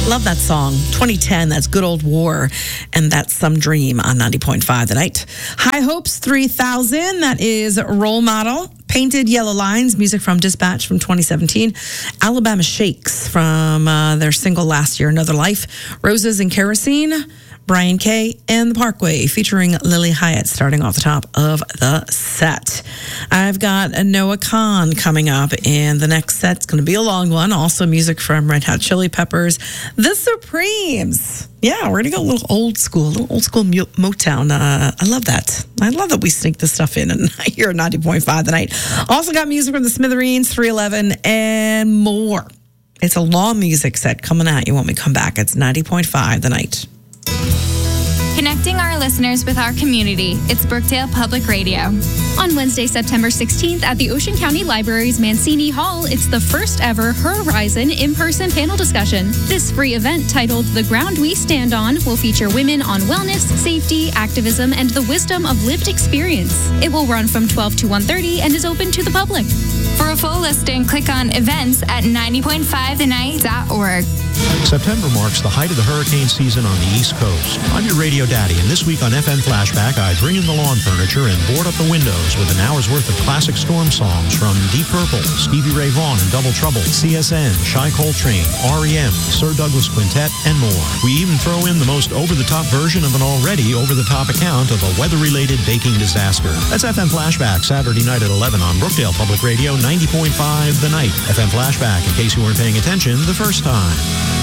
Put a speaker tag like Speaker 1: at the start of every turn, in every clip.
Speaker 1: Love that song. 2010, that's Good Old War, and that's Some Dream on 90.5 The Night. High Hopes 3000, that is Role Model. Painted Yellow Lines, music from Dispatch from 2017. Alabama Shakes from their single last year, Another Life. Roses and Kerosene, Brian Kay, and The Parkway, featuring Lily Hyatt, starting off the top of the set. I've got a Noah Kahan coming up, and the next set's going to be a long one. Also music from Red Hot Chili Peppers, The Supremes. Yeah, we're going to go a little old school Motown. I love that. I love that we sneak this stuff in and here at 90.5 The Night. Also got music from the Smithereens, 311, and more. It's a long music set coming at you when we come back. It's 90.5 The Night.
Speaker 2: Connecting our listeners with our community, it's Brookdale Public Radio.
Speaker 3: On Wednesday, September 16th at the Ocean County Library's Mancini Hall, it's the first ever Horizon in-person panel discussion. This free event, titled The Ground We Stand On, will feature women on wellness, safety, activism, and the wisdom of lived experience. It will run from 12 to 1:30 and is open to the public.
Speaker 2: For a full listing, click on events at 90.5thenight.org.
Speaker 4: September marks the height of the hurricane season on the East Coast. I'm your radio daddy, and this week on FM Flashback, I bring in the lawn furniture and board up the windows with an hour's worth of classic storm songs from Deep Purple, Stevie Ray Vaughan and Double Trouble, CSN, Shai Coltrane, REM, Sir Douglas Quintet, and more. We even throw in the most over-the-top version of an already over-the-top account of a weather-related baking disaster. That's FM Flashback, Saturday night at 11 on Brookdale Public Radio, 90.5 The Night. FM Flashback, in case you weren't paying attention the first time.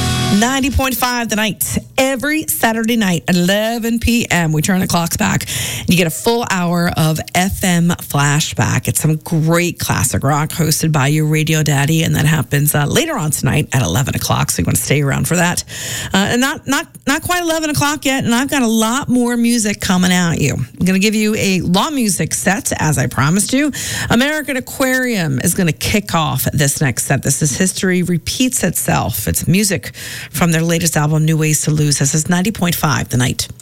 Speaker 1: 90.5 The Night. Every Saturday night at 11 p.m. we turn the clocks back and you get a full hour of FM Flashback. It's some great classic rock hosted by your radio daddy, and that happens later on tonight at 11 o'clock, so you want to stay around for that. And not quite 11 o'clock yet, and I've got a lot more music coming at you. I'm going to give you a law music set, as I promised you. American Aquarium is going to kick off this next set. This is History Repeats Itself. It's music from their latest album, New Ways to Lose. This is 90.5 The Night.